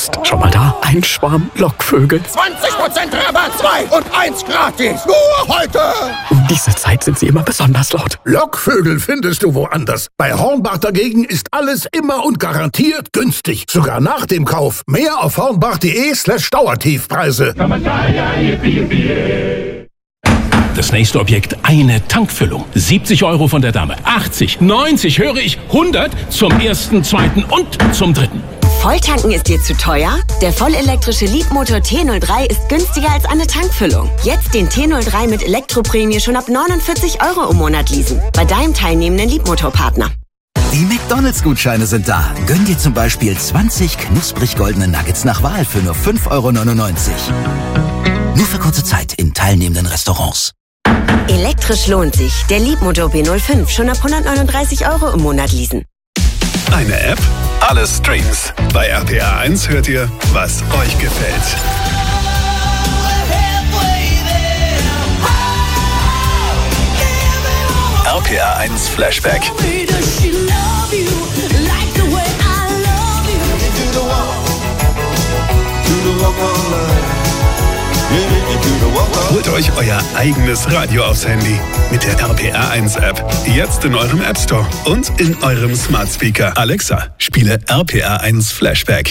ist. Schau mal da, ein Schwarm Lockvögel. 20% Rabatt, 2 und 1 gratis. Nur heute. Um diese Zeit sind sie immer besonders laut. Lockvögel findest du woanders. Bei Hornbach dagegen ist alles immer und garantiert günstig. Sogar nach dem Kauf. Mehr auf hornbach.de/Dauertiefpreise. Das nächste Objekt, eine Tankfüllung. 70 € von der Dame, 80, 90, höre ich, 100 zum ersten, zweiten und zum dritten. Volltanken ist dir zu teuer? Der vollelektrische Leapmotor T03 ist günstiger als eine Tankfüllung. Jetzt den T03 mit Elektroprämie schon ab 49 € im Monat leasen. Bei deinem teilnehmenden Leapmotor-Partner. Die McDonalds-Gutscheine sind da. Gönn dir zum Beispiel 20 knusprig goldene Nuggets nach Wahl für nur 5,99 €. Nur für kurze Zeit in teilnehmenden Restaurants. Elektrisch lohnt sich. Der Leapmotor B05 schon ab 139 € im Monat leasen. Eine App, alle Streams. Bei RPA 1 hört ihr, was euch gefällt. RPA 1 Flashback. Holt euch euer eigenes Radio aufs Handy mit der RPA 1 App. Jetzt in eurem App Store und in eurem Smart Speaker. Alexa, spiele RPA 1 Flashback.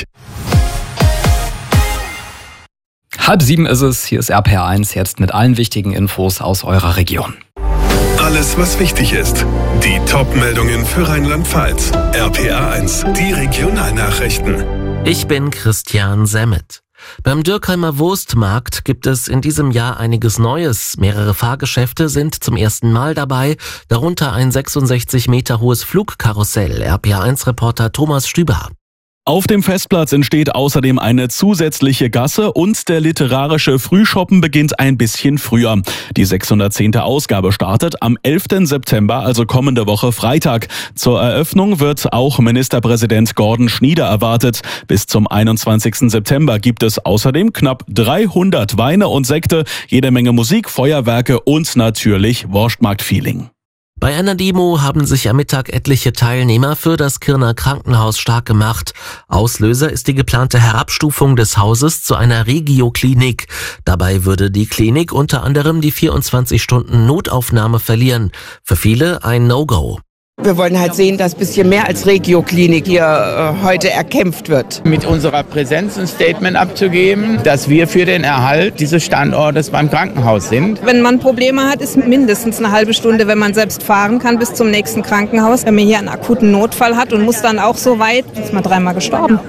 6:30 ist es, hier ist RPA 1 jetzt mit allen wichtigen Infos aus eurer Region. Alles, was wichtig ist. Die Top-Meldungen für Rheinland-Pfalz. RPA 1, die Regionalnachrichten. Ich bin Christian Semmet. Beim Dürkheimer Wurstmarkt gibt es in diesem Jahr einiges Neues. Mehrere Fahrgeschäfte sind zum ersten Mal dabei, darunter ein 66 Meter hohes Flugkarussell. RPA1-Reporter Thomas Stüber. Auf dem Festplatz entsteht außerdem eine zusätzliche Gasse und der literarische Frühschoppen beginnt ein bisschen früher. Die 610. Ausgabe startet am 11. September, also kommende Woche Freitag. Zur Eröffnung wird auch Ministerpräsident Gordon Schnieder erwartet. Bis zum 21. September gibt es außerdem knapp 300 Weine und Sekte, jede Menge Musik, Feuerwerke und natürlich Wurstmarkt-Feeling. Bei einer Demo haben sich am Mittag etliche Teilnehmer für das Kirner Krankenhaus stark gemacht. Auslöser ist die geplante Herabstufung des Hauses zu einer Regio-Klinik. Dabei würde die Klinik unter anderem die 24-Stunden-Notaufnahme verlieren. Für viele ein No-Go. Wir wollen halt sehen, dass ein bisschen mehr als Regio-Klinik hier heute erkämpft wird. Mit unserer Präsenz ein Statement abzugeben, dass wir für den Erhalt dieses Standortes beim Krankenhaus sind. Wenn man Probleme hat, ist mindestens eine halbe Stunde, wenn man selbst fahren kann, bis zum nächsten Krankenhaus. Wenn man hier einen akuten Notfall hat und muss dann auch so weit, ist man 3-mal gestorben.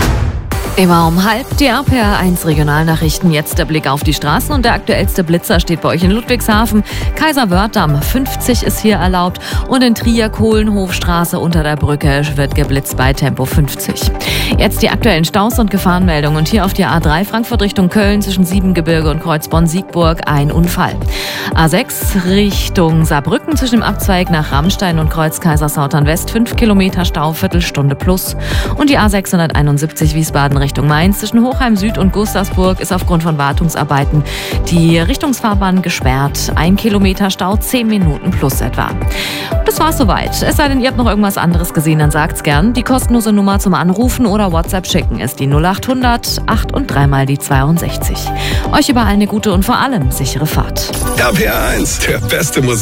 Immer um 12:30 die RPA 1 Regionalnachrichten. Jetzt der Blick auf die Straßen und der aktuellste Blitzer steht bei euch in Ludwigshafen. Kaiserwörth-Damm 50 ist hier erlaubt und in Trier Kohlenhofstraße unter der Brücke wird geblitzt bei Tempo 50. Jetzt die aktuellen Staus und Gefahrenmeldungen und hier auf der A3 Frankfurt Richtung Köln zwischen Siebengebirge und Kreuzbonn-Siegburg ein Unfall. A6 Richtung Saarbrücken zwischen dem Abzweig nach Rammstein und Kreuz Kaiserslautern West 5 Kilometer Stau, Viertelstunde plus. Und die A671 Wiesbaden Richtung Mainz zwischen Hochheim Süd und Gustavsburg ist aufgrund von Wartungsarbeiten die Richtungsfahrbahn gesperrt. 1 Kilometer Stau, 10 Minuten plus etwa. Das war's soweit. Es sei denn, ihr habt noch irgendwas anderes gesehen, dann sagt's gern. Die kostenlose Nummer zum Anrufen oder WhatsApp schicken ist die 0800 8 und 3 die 62. Euch überall eine gute und vor allem sichere Fahrt. RPA 1, der beste Musik.